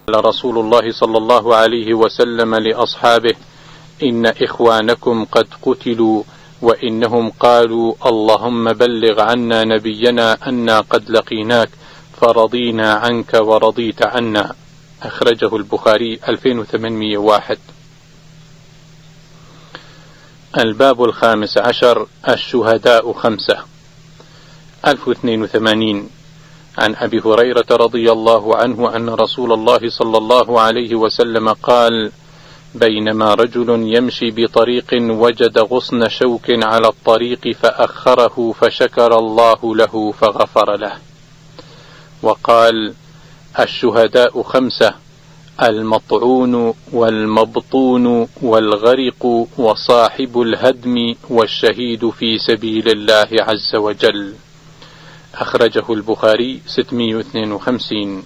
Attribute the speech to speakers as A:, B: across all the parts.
A: قال رسول الله صلى الله عليه وسلم لأصحابه: إن إخوانكم قد قتلوا، وإنهم قالوا: اللهم بلغ عنا نبينا أنا قد لقيناك فرضينا عنك ورضيت عنا. أخرجه البخاري 2801. الباب 15. الشهداء 5. 1082. عن أبي هريرة رضي الله عنه أن رسول الله صلى الله عليه وسلم قال: بينما رجل يمشي بطريق وجد غصن شوك على الطريق فأخره فشكر الله له فغفر له. وقال: الشهداء 5: المطعون والمبطون والغرق وصاحب الهدم والشهيد في سبيل الله عز وجل. أخرجه البخاري 652.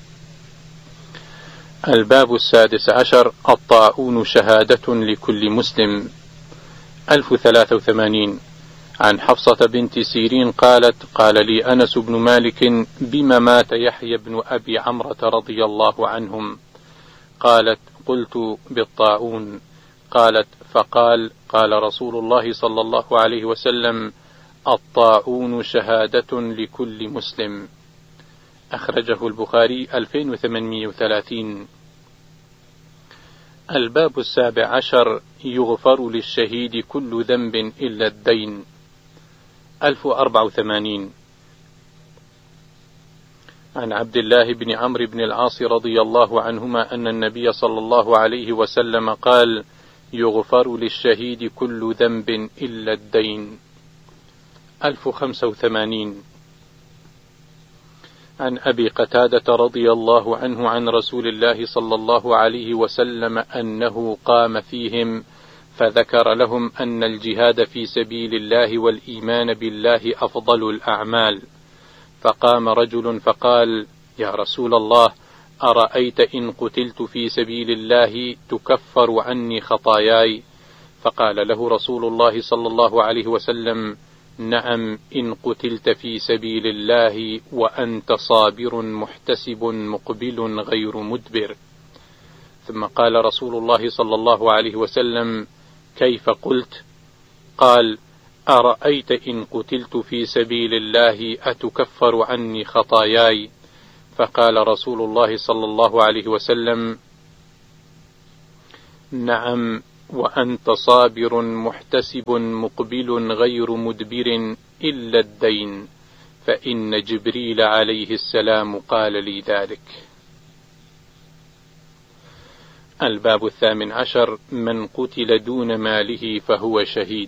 A: الباب 16. الطاعون شهادة لكل مسلم. 1083. عن حفصة بنت سيرين قالت: قال لي أنس بن مالك: بما مات يحيى بن أبي عمرة رضي الله عنهم؟ قالت: قلت: بالطاعون. قالت: فقال: قال رسول الله صلى الله عليه وسلم: الطاعون شهادة لكل مسلم. أخرجه البخاري 2830. الباب 17. يغفر للشهيد كل ذنب إلا الدين. 1084. عن عبد الله بن عمرو بن العاص رضي الله عنهما أن النبي صلى الله عليه وسلم قال: يغفر للشهيد كل ذنب إلا الدين. 1085. عن أبي قتادة رضي الله عنه عن رسول الله صلى الله عليه وسلم أنه قام فيهم فذكر لهم أن الجهاد في سبيل الله والإيمان بالله أفضل الأعمال، فقام رجل فقال: يا رسول الله، أرأيت إن قتلت في سبيل الله تكفر عني خطاياي؟ فقال له رسول الله صلى الله عليه وسلم: نعم، إن قتلت في سبيل الله وأنت صابر محتسب مقبل غير مدبر. ثم قال رسول الله صلى الله عليه وسلم: كيف قلت؟ قال: أرأيت إن قتلت في سبيل الله أتكفر عني خطاياي؟ فقال رسول الله صلى الله عليه وسلم: نعم، وأنت صابر محتسب مقبل غير مدبر إلا الدين، فإن جبريل عليه السلام قال لي ذلك. الباب 18. من قتل دون ماله فهو شهيد.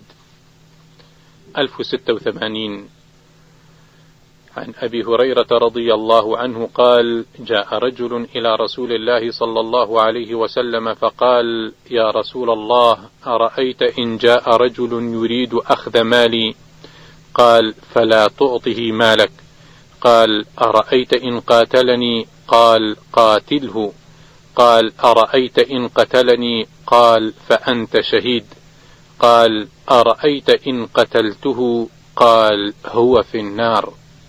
A: 1086. عن أبي هريرة رضي الله عنه قال: جاء رجل إلى رسول الله صلى الله عليه وسلم فقال: يا رسول الله، أرأيت إن جاء رجل يريد أخذ مالي؟ قال: فلا تعطه مالك. قال: أرأيت إن قاتلني؟ قال: قاتله. قال: أرأيت إن قتلني؟ قال: فأنت شهيد. قال: أرأيت إن قتلته؟ قال: هو في النار.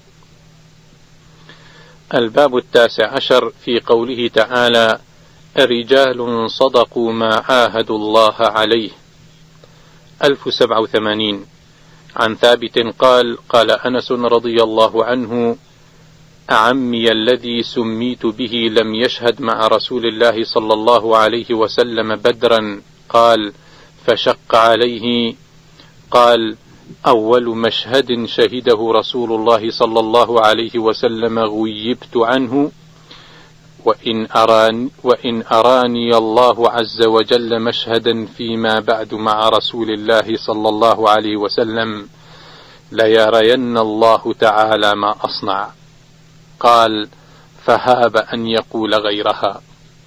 A: الباب 19. في قوله تعالى: رجال صدقوا ما عاهدوا الله عليه. 1087. عن ثابت قال: قال أنس رضي الله عنه: عمي الذي سميت به لم يشهد مع رسول الله صلى الله عليه وسلم بدرا. قال: فشق عليه. قال: أول مشهد شهده رسول الله صلى الله عليه وسلم غيبت عنه، وإن أراني الله عز وجل مشهدا فيما بعد مع رسول الله صلى الله عليه وسلم ليرين الله تعالى ما أصنع. قال: فهاب أن يقول غيرها.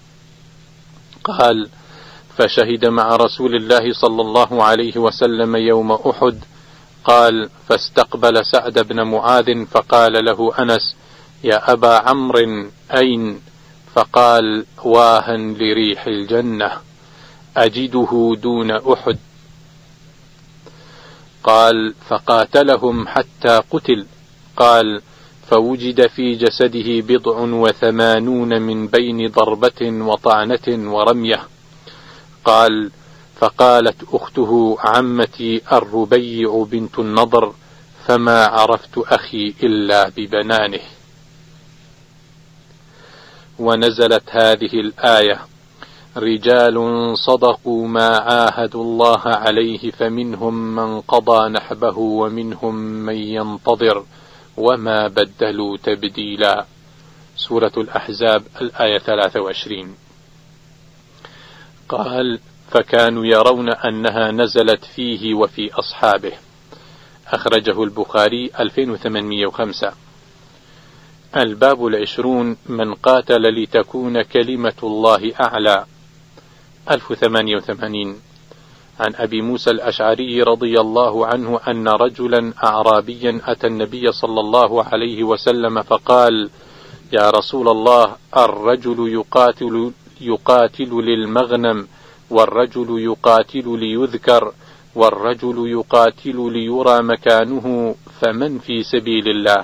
A: قال: فشهد مع رسول الله صلى الله عليه وسلم يوم أحد. قال: فاستقبل سعد بن معاذ فقال له أنس: يا أبا عمرو، أين؟ فقال: واها لريح الجنة أجده دون أحد. قال: فقاتلهم حتى قتل. قال: فوجد في جسده 87 من بين ضربة وطعنة ورمية. قال: فقالت أخته عمتي الربيع بنت النضر: فما عرفت أخي إلا ببنانه. ونزلت هذه الآية: رجال صدقوا ما عاهدوا الله عليه فمنهم من قضى نحبه ومنهم من ينتظر وما بدلوا تبديلا. سورة الأحزاب الآية 23. قال: فكانوا يرون أنها نزلت فيه وفي أصحابه. أخرجه البخاري 2805. الباب 20: من قاتل لتكون كلمة الله أعلى. 1088. عن أبي موسى الأشعري رضي الله عنه أن رجلا أعرابيا أتى النبي صلى الله عليه وسلم فقال: يا رسول الله، الرجل يقاتل للمغنم، والرجل يقاتل ليذكر، والرجل يقاتل ليرى مكانه، فمن في سبيل الله؟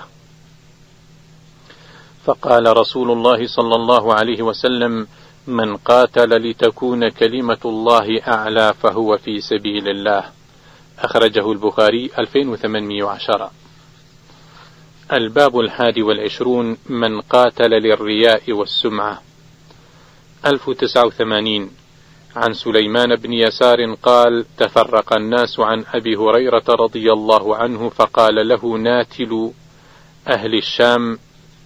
A: فقال رسول الله صلى الله عليه وسلم: من قاتل لتكون كلمة الله أعلى فهو في سبيل الله. أخرجه البخاري 2810. الباب 21: من قاتل للرياء والسمعة. 1089. عن سليمان بن يسار قال: تفرق الناس عن أبي هريرة رضي الله عنه، فقال له ناتل أهل الشام: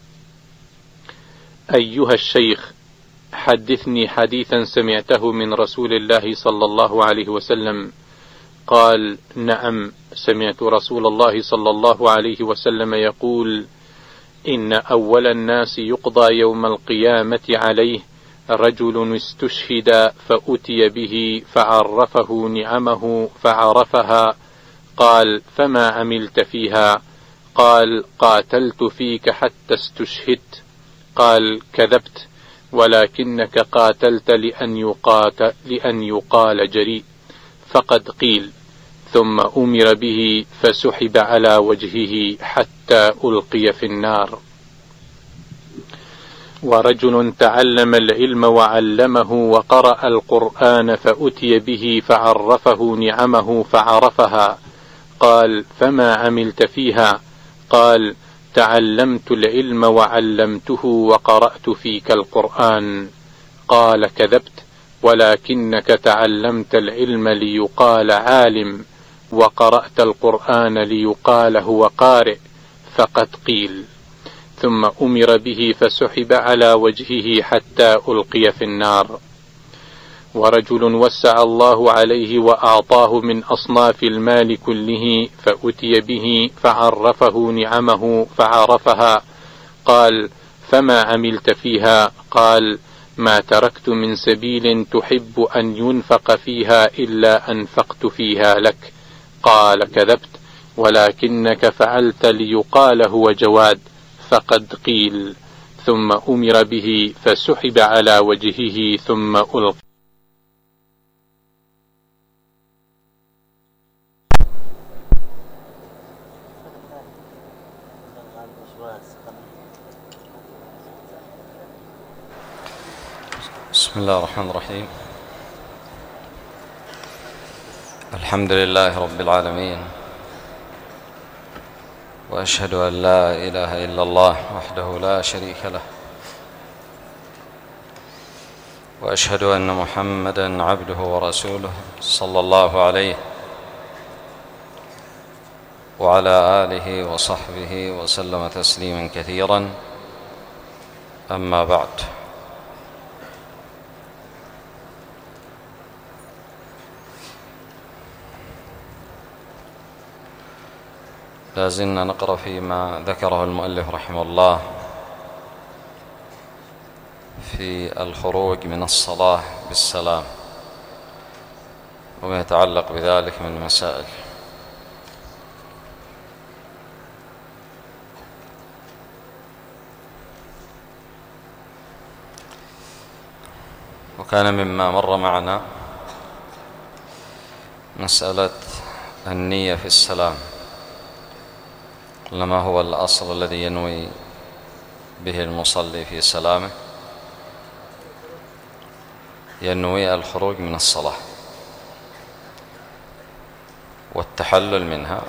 A: أيها الشيخ، حدثني حديثا سمعته من رسول الله صلى الله عليه وسلم. قال: نعم، سمعت رسول الله صلى الله عليه وسلم يقول: إن أول الناس يقضى يوم القيامة عليه رجل استشهد فأتي به فعرفه نعمه فعرفها. قال: فما عملت فيها؟ قال: قاتلت فيك حتى استشهدت. قال: كذبت، ولكنك قاتلت لأن يقال جريء. فقد قيل. ثم أمر به فسحب على وجهه حتى ألقي في النار. ورجل تعلم العلم وعلمه وقرأ القرآن فأتي به فعرفه نعمه فعرفها. قال: فما عملت فيها؟ قال: تعلمت العلم وعلمته وقرأت فيك القرآن. قال: كذبت، ولكنك تعلمت العلم ليقال عالم، وقرأت القرآن ليقال هو قارئ. فقد قيل. ثم أمر به فسحب على وجهه حتى ألقي في النار. ورجل وسع الله عليه وأعطاه من أصناف المال كله فأتي به فعرفه نعمه فعرفها. قال: فما عملت فيها؟ قال: ما تركت من سبيل تحب أن ينفق فيها إلا أنفقت فيها لك. قال: كذبت، ولكنك فعلت ليقال هو جواد. فقد قيل. ثم أمر به فسحب على وجهه ثم ألقي.
B: بسم الله الرحمن الرحيم. الحمد لله رب العالمين، وأشهد أن لا إله إلا الله وحده لا شريك له، وأشهد أن محمدًا عبده ورسوله صلى الله عليه وعلى آله وصحبه وسلم تسليمًا كثيرًا. أما بعد، لازلنا نقرأ فيما ذكره المؤلف رحمه الله في الخروج من الصلاة بالسلام وما يتعلق بذلك من مسائل. وكان مما مر معنا مسألة النية في السلام، لما هو الأصل الذي ينوي به المصلي في سلامه؟ ينوي الخروج من الصلاة والتحلل منها،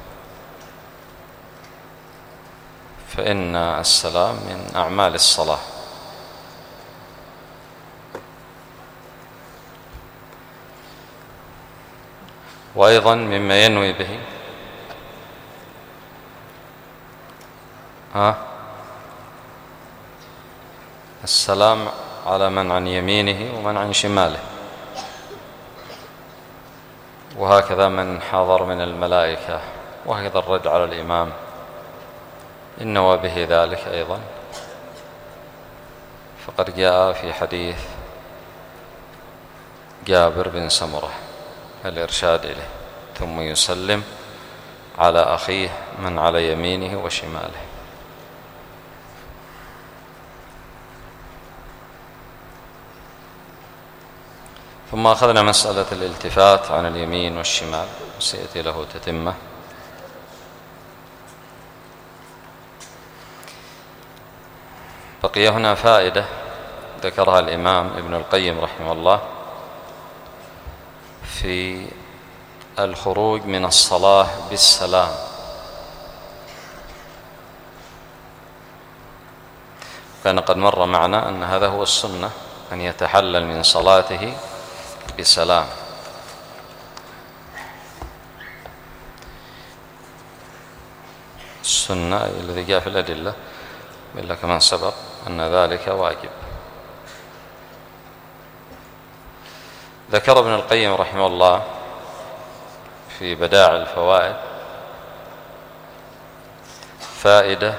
B: فإن السلام من أعمال الصلاة. وأيضا مما ينوي به السلام على من عن يمينه ومن عن شماله، وهكذا من حضر من الملائكة، وهكذا الرد على الإمام إن نوى به ذلك أيضا، فقد جاء في حديث جابر بن سمرة الإرشاد إليه: ثم يسلم على أخيه من على يمينه وشماله. ثم أخذنا مسألة الالتفات عن اليمين والشمال، سيأتي له تتمة. بقي هنا فائدة ذكرها الإمام ابن القيم رحمه الله في الخروج من الصلاة بالسلام. كان قد مر معنا أن هذا هو السنة، أن يتحلل من صلاته بسلام. السنة الذي جاء في الأدلة إلا كما سبق أن ذلك واجب. ذكر ابن القيم رحمه الله في بدائع الفوائد فائدة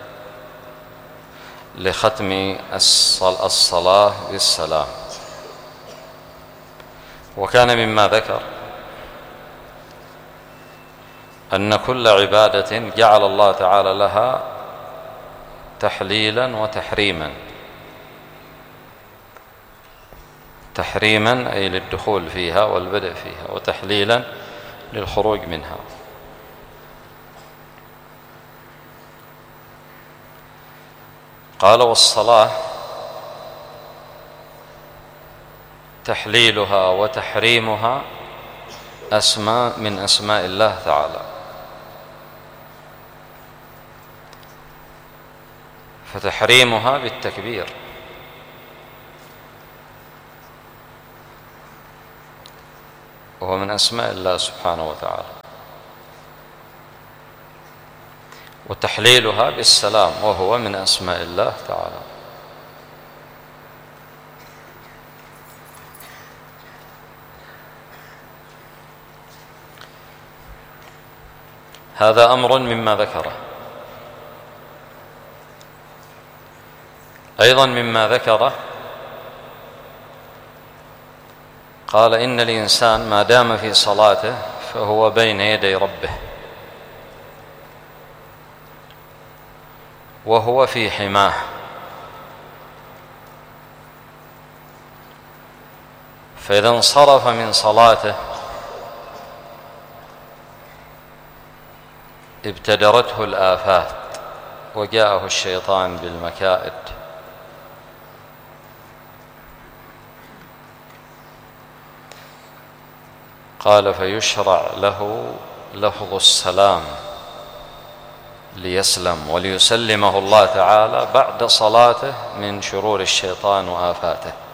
B: لختم الصلاة بالسلام، وكان مما ذكر أن كل عبادة جعل الله تعالى لها تحليلا وتحريما. تحريما أي للدخول فيها والبدء فيها، وتحليلا للخروج منها. قال: والصلاة تحليلها وتحريمها أسماء من أسماء الله تعالى، فتحريمها بالتكبير، وهو من أسماء الله سبحانه وتعالى، وتحليلها بالسلام، وهو من أسماء الله تعالى. هذا أمر مما ذكره. أيضا مما ذكره قال: إن الإنسان ما دام في صلاته فهو بين يدي ربه، وهو في حماه، فإذا انصرف من صلاته ابتدرته الآفات وجاءه الشيطان بالمكائد. قال: فيشرع له لفظ السلام ليسلم وليسلمه الله تعالى بعد صلاته من شرور الشيطان وآفاته.